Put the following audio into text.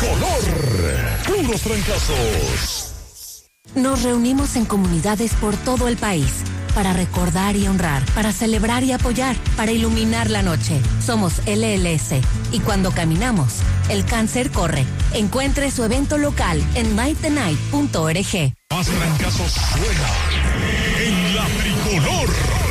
tricolor. Puros trancazos. Nos reunimos en comunidades por todo el país para recordar y honrar, para celebrar y apoyar, para iluminar la noche. Somos LLS y cuando caminamos, el cáncer corre. Encuentre su evento local en mytenight.org. Más trancazos suena en la tricolor.